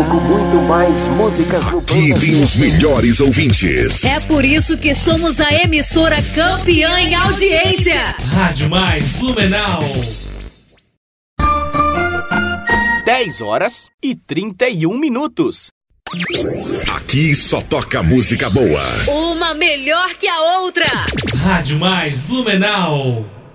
com muito mais músicas no Aqui tem os melhores ouvintes. É por isso que somos a emissora campeã em audiência. Rádio Mais Blumenau. 10h31. Aqui só toca música boa. Uma melhor que a outra. Rádio Mais Blumenau.